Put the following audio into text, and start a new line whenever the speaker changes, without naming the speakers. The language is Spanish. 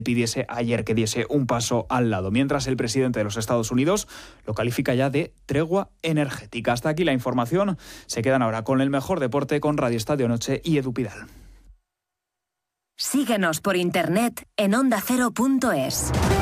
pidiese ayer que diese un paso al lado, mientras el presidente de los Estados Unidos lo califica ya de tregua energética. Hasta aquí la información. Se quedan ahora con el mejor deporte, con Radio Estadio Noche y Edu Pidal.
Síguenos por internet en ondacero.es.